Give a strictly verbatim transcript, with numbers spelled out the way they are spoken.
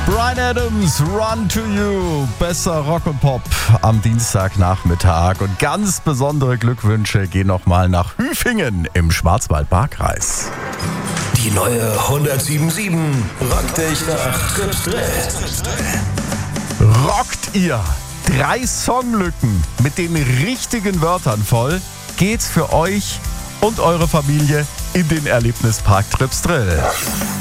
Bryan Adams, Run to You. Besser Rock und Pop am Dienstagnachmittag. Und ganz besondere Glückwünsche gehen nochmal nach Hüfingen im Schwarzwald-Baar-Kreis. Die neue hundertsieben Komma sieben rockt dich nach Tripsdrill. Rockt ihr drei Songlücken mit den richtigen Wörtern voll, geht's für euch und eure Familie in den Erlebnispark Tripsdrill.